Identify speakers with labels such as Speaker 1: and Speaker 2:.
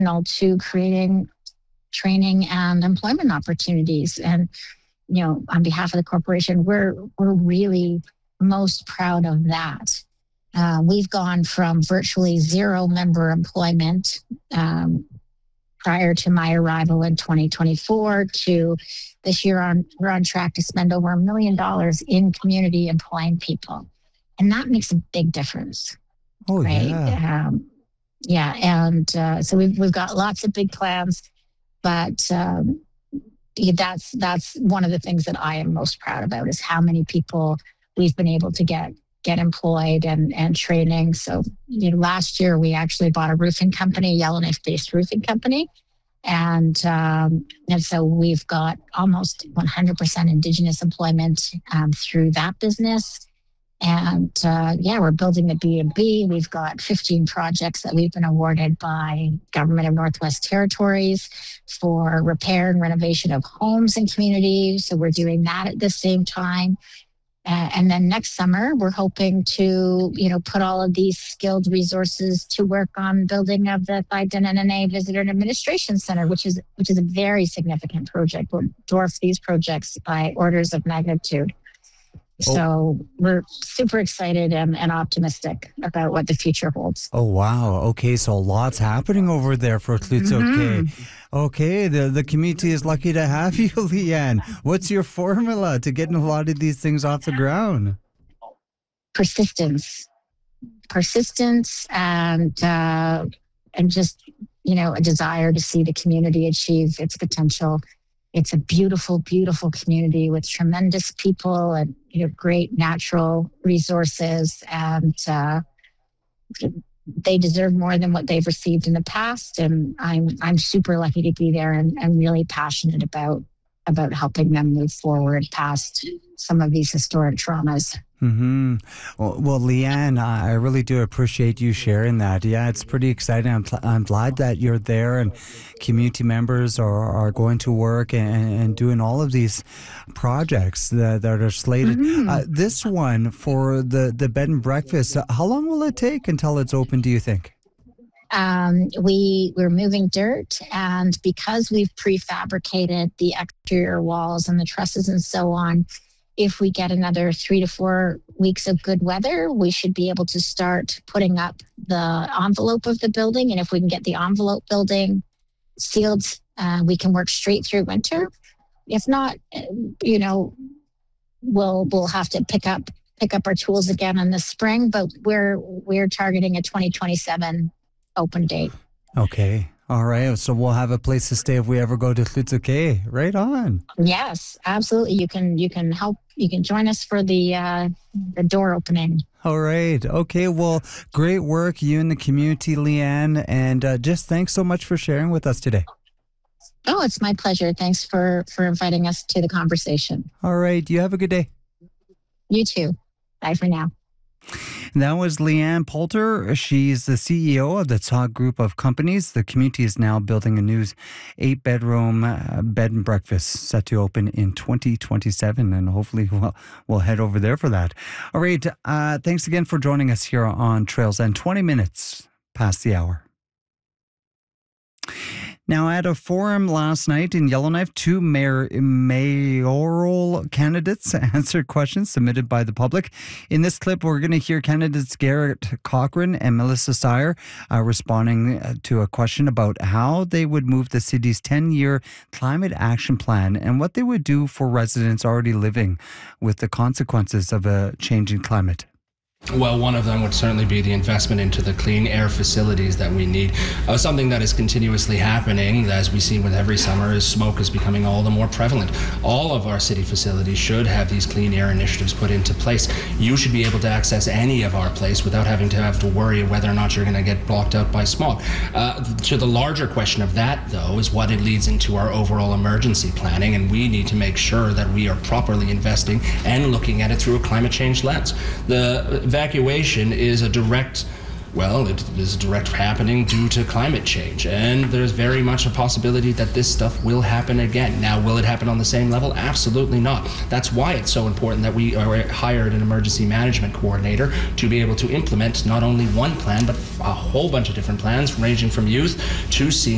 Speaker 1: to creating training and employment opportunities. And, on behalf of the corporation, we're really most proud of that. We've gone from virtually zero member employment prior to my arrival in 2024 to this year we're on track to spend over $1 million in community employing people. And that makes a big difference.
Speaker 2: Oh,
Speaker 1: right? And so we've got lots of big plans, but that's one of the things that I am most proud about is how many people we've been able to get employed and training. So, last year we actually bought a roofing company, Yellowknife-based roofing company. And so we've got almost 100% Indigenous employment through that business. And we're building the B&B. We've got 15 projects that we've been awarded by Government of Northwest Territories for repair and renovation of homes and communities. So we're doing that at the same time. And then next summer, we're hoping to, put all of these skilled resources to work on building of the Clyde-Dennett Visitor and Administration Center, which is a very significant project. We'll dwarf these projects by orders of magnitude. So we're super excited and optimistic about what the future holds.
Speaker 2: Oh, wow. Okay, so lots happening over there for Tlutsoke. Okay, the community is lucky to have you, Leanne. What's your formula to getting a lot of these things off the ground?
Speaker 1: Persistence and just, a desire to see the community achieve its potential. It's a beautiful, beautiful community with tremendous people and great natural resources, and they deserve more than what they've received in the past. And I'm super lucky to be there and really passionate about helping them move forward past some of these historic traumas.
Speaker 2: Mm-hmm. Well, Leanne, I really do appreciate you sharing that. Yeah, it's pretty exciting. I'm glad that you're there and community members are going to work and doing all of these projects that are slated. This one for the bed and breakfast, how long will it take until it's open, do you think?
Speaker 1: We're moving dirt, and because we've prefabricated the exterior walls and the trusses and so on, if we get another 3 to 4 weeks of good weather, we should be able to start putting up the envelope of the building. And if we can get the envelope building sealed, we can work straight through winter. If not, we'll have to pick up our tools again in the spring. But we're targeting a 2027 open date.
Speaker 2: Okay. All right. So we'll have a place to stay if we ever go to Tlutsoke. Right on.
Speaker 1: Yes, absolutely. You can help. You can join us for the door opening.
Speaker 2: All right. Okay. Well, great work, you and the community, Leanne. And just thanks so much for sharing with us today.
Speaker 1: Oh, it's my pleasure. Thanks for inviting us to the conversation.
Speaker 2: All right. You have a good day.
Speaker 1: You too. Bye for now.
Speaker 2: That was Leanne Poulter. She's the CEO of the Tsog Group of Companies. The community is now building a new 8-bedroom bed and breakfast set to open in 2027, and hopefully we'll head over there for that. All right. Thanks again for joining us here on Trails End. 20 minutes past the hour. Now, at a forum last night in Yellowknife, 2 mayoral candidates answered questions submitted by the public. In this clip, we're going to hear candidates Garrett Cochran and Melissa Sire responding to a question about how they would move the city's 10-year climate action plan and what they would do for residents already living with the consequences of a changing climate.
Speaker 3: Well, one of them would certainly be the investment into the clean air facilities that we need. Something that is continuously happening, as we see with every summer, is smoke is becoming all the more prevalent. All of our city facilities should have these clean air initiatives put into place. You should be able to access any of our place without having to worry whether or not you're going to get blocked out by smog. To the larger question of that, though, is what it leads into our overall emergency planning, and we need to make sure that we are properly investing and looking at it through a climate change lens. The evacuation is it is direct happening due to climate change, and there's very much a possibility that this stuff will happen again. Now, will it happen on the same level? Absolutely not. That's why it's so important that we hired an emergency management coordinator to be able to implement not only one plan, but a whole bunch of different plans, ranging from youth to seniors.